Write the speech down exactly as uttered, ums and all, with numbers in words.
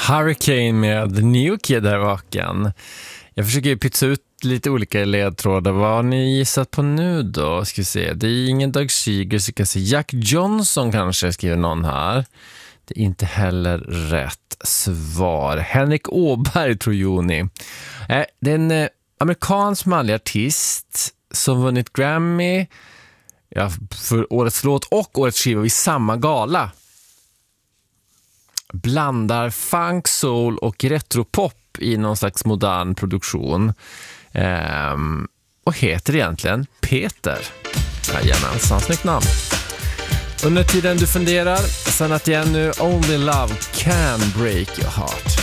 Hurricane med New Kid här vaken. Jag försöker pytsa ut lite olika ledtrådar. Vad har ni gissat på nu då? Ska vi se. Det är ingen Doug Seeger, så kan se Jack Johnson kanske, skriver någon här. Det är inte heller rätt svar. Henrik Åberg tror Joni. Eh, det är en eh, amerikansk manlig artist som vunnit Grammy ja, för årets låt och årets skiva vid samma gala. Blandar funk, soul och retropop i någon slags modern produktion. Ehm, och heter egentligen Peter. Jajamensan, snyggt namn. Under tiden du funderar, sen att igen nu Only Love Can Break Your Heart.